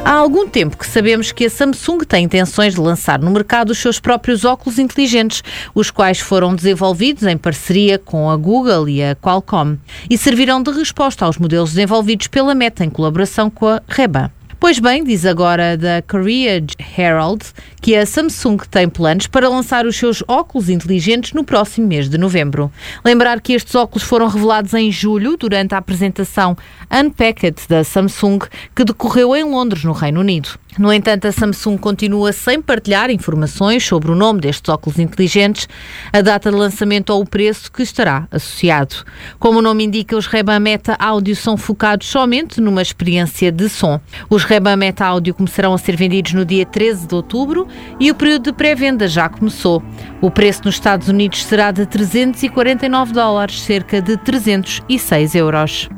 Há algum tempo que sabemos que a Samsung tem intenções de lançar no mercado os seus próprios óculos inteligentes, os quais foram desenvolvidos em parceria com a Google e a Qualcomm e servirão de resposta aos modelos desenvolvidos pela Meta em colaboração com a Ray-Ban. Pois bem, diz agora da Korea Herald que a Samsung tem planos para lançar os seus óculos inteligentes no próximo mês de novembro. Lembrar que estes óculos foram revelados em julho durante a apresentação Unpacked da Samsung, que decorreu em Londres, no Reino Unido. No entanto, a Samsung continua sem partilhar informações sobre o nome destes óculos inteligentes, a data de lançamento ou o preço que estará associado. Como o nome indica, os Ray-Ban Meta Audio são focados somente numa experiência de som. Os Ray-Ban Meta Audio começarão a ser vendidos no dia 13 de outubro e o período de pré-venda já começou. O preço nos Estados Unidos será de $349, cerca de 306 euros.